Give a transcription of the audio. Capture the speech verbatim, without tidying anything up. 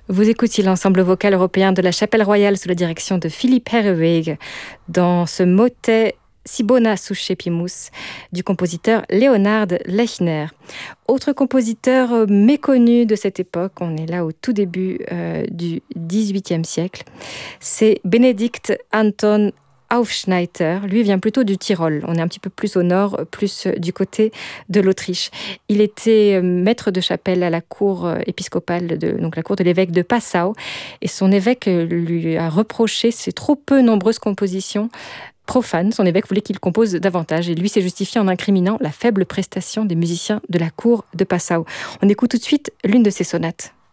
Vous écoutiez l'ensemble vocal européen de la Chapelle Royale sous la direction de Philippe Herreweg dans ce motet Sibona Suchepimus du compositeur Leonhard Lechner. Autre compositeur méconnu de cette époque, on est là au tout début euh, du dix-huitième siècle, c'est Benedikt Anton Aufschneider. Lui vient plutôt du Tyrol. On est un petit peu plus au nord, plus du côté de l'Autriche. Il était maître de chapelle à la cour épiscopale, de, donc la cour de l'évêque de Passau. Et son évêque lui a reproché ses trop peu nombreuses compositions profanes. Son évêque voulait qu'il compose davantage. Et lui s'est justifié en incriminant la faible prestation des musiciens de la cour de Passau. On écoute tout de suite l'une de ses sonates.